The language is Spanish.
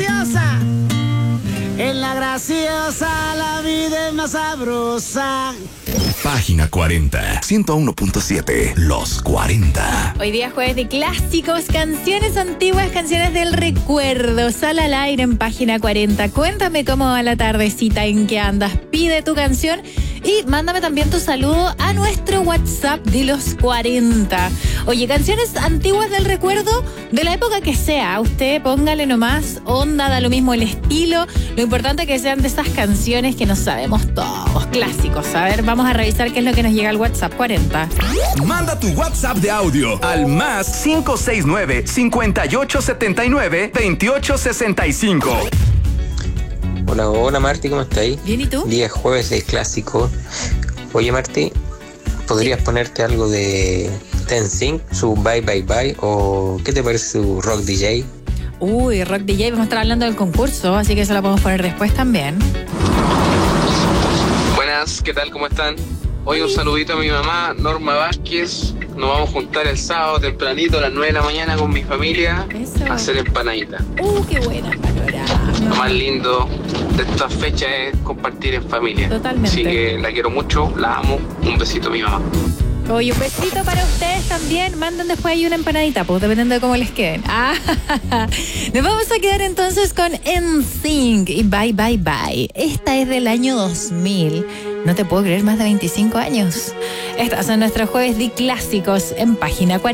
graciosa. En la graciosa la vida es más sabrosa. Página 40, 101.7, Los 40. Hoy día jueves de clásicos, canciones antiguas, canciones del recuerdo. Sal al aire en Página 40. Cuéntame cómo va la tardecita, en qué andas. Pide tu canción y mándame también tu saludo a nuestro WhatsApp de Los 40. Oye, canciones antiguas del recuerdo, de la época que sea. Usted póngale nomás onda, da lo mismo el estilo. Lo importante es que sean de esas canciones que nos sabemos todos, clásicos. A ver, vamos a revisar qué es lo que nos llega al WhatsApp 40. Manda tu WhatsApp de audio al más 569-5879-2865. Hola Marti, ¿cómo estáis? Bien, ¿y tú? Día jueves de clásico. Oye Marti, ¿podrías ponerte algo de NSYNC, su Bye Bye Bye? ¿O qué te parece su Rock DJ? Uy, Rock DJ, vamos a estar hablando del concurso, así que eso lo podemos poner después también. Buenas, ¿qué tal? ¿Cómo están? Hoy un saludito a mi mamá, Norma Vázquez. Nos vamos a juntar el sábado tempranito a las 9 de la mañana con mi familia Eso. a hacer empanaditas. Qué buena panorama. Lo más lindo de estas fechas es compartir en familia. Totalmente. Así que la quiero mucho, la amo. Un besito a mi mamá. Oye, un besito para ustedes también. Manden después ahí una empanadita, pues dependiendo de cómo les queden. Nos vamos a quedar entonces con NSYNC y Bye Bye Bye. Esta es del año 2000. No te puedo creer, más de 25 años. Estas son nuestros jueves de clásicos en Página 40.